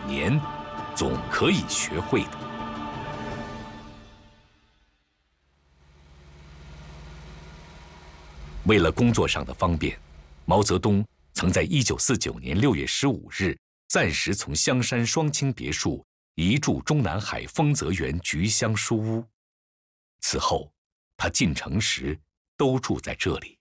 年，总可以学会的。为了工作上的方便，毛泽东曾在1949年6月15日暂时从香山双清别墅移驻中南海丰泽园菊香书屋。此后，他进城时都住在这里。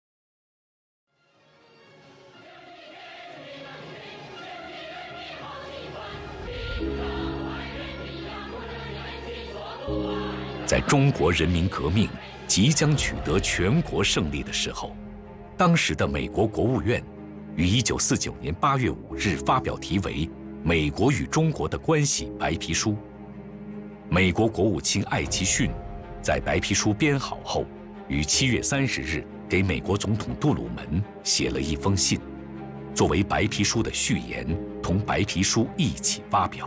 在中国人民革命即将取得全国胜利的时候，当时的美国国务院于1949年8月5日发表题为《美国与中国的关系》白皮书。美国国务卿艾奇逊在白皮书编好后，于7月30日给美国总统杜鲁门写了一封信，作为白皮书的序言，同白皮书一起发表。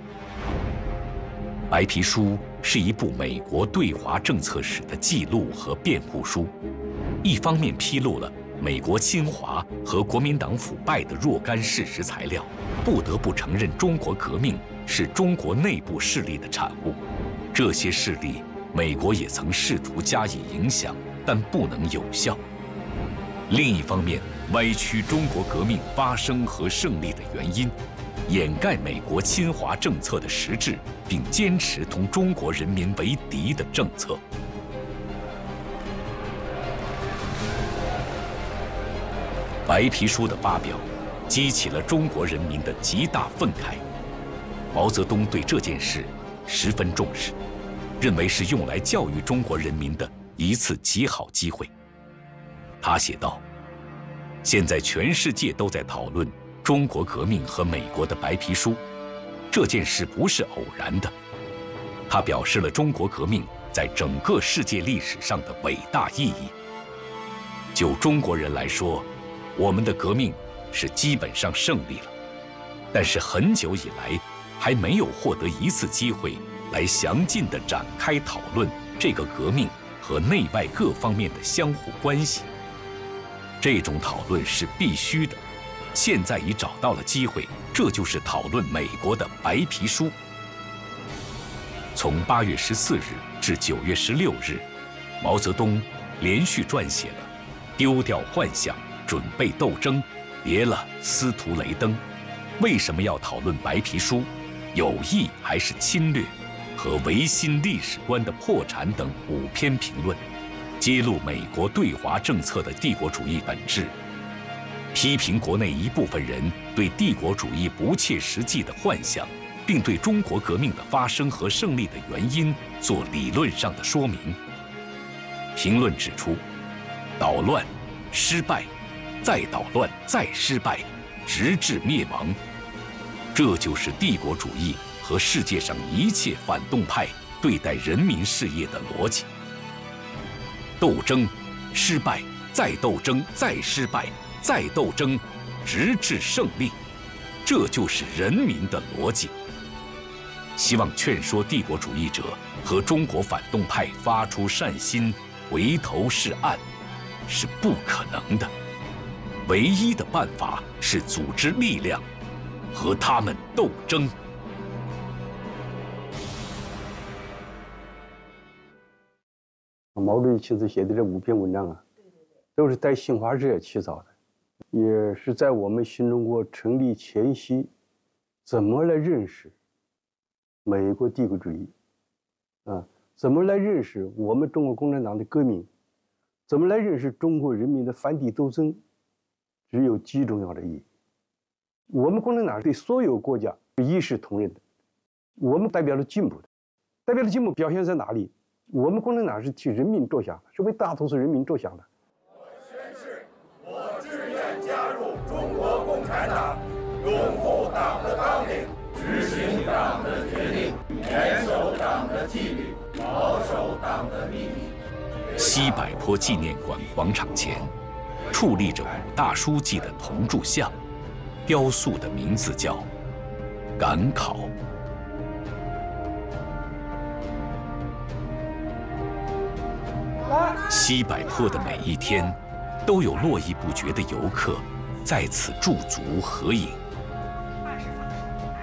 白皮书是一部美国对华政策史的记录和辩护书，一方面披露了美国侵华和国民党腐败的若干事实材料，不得不承认中国革命是中国内部势力的产物，这些势力美国也曾试图加以影响，但不能有效。另一方面，歪曲中国革命发生和胜利的原因，掩盖美国侵华政策的实质，并坚持同中国人民为敌的政策。白皮书的发表，激起了中国人民的极大愤慨。毛泽东对这件事十分重视，认为是用来教育中国人民的一次极好机会。他写道：“现在全世界都在讨论中国革命和美国的白皮书，这件事不是偶然的，它表示了中国革命在整个世界历史上的伟大意义。就中国人来说，我们的革命是基本上胜利了，但是很久以来还没有获得一次机会来详尽地展开讨论这个革命和内外各方面的相互关系。这种讨论是必须的，现在已找到了机会，这就是讨论美国的白皮书。”从8月14日至9月16日，毛泽东连续撰写了《丢掉幻想，准备斗争》，别了司徒雷登，为什么要讨论白皮书，有意还是侵略，和维新历史观的破产等5篇评论，揭露美国对华政策的帝国主义本质，批评国内一部分人对帝国主义不切实际的幻想，并对中国革命的发生和胜利的原因做理论上的说明。评论指出，捣乱、失败，再捣乱，再失败，直至灭亡，这就是帝国主义和世界上一切反动派对待人民事业的逻辑。斗争、失败，再斗争，再失败，再斗争，直至胜利，这就是人民的逻辑。希望劝说帝国主义者和中国反动派发出善心，回头是岸，是不可能的。唯一的办法是组织力量，和他们斗争。 毛主席亲自写的这5篇文章啊，都是带新华社起草的，也是在我们新中国成立前夕，怎么来认识美国帝国主义，怎么来认识我们中国共产党的革命，怎么来认识中国人民的反帝斗争，只有极重要的意义。我们共产党对所有国家是一视同仁的，我们代表了进步的，代表了进步表现在哪里？我们共产党是替人民着想的，是为大多数人民着想的。 我宣誓，我志愿加入中国共产党，拥护党的纲领，执行党的决定，严守党的纪律，保守党的秘密。 西柏坡纪念馆广场前，矗立着5大书记的铜铸像，雕塑的名字叫“赶考”。西柏坡的每一天，都有络绎不绝的游客在此驻足合影。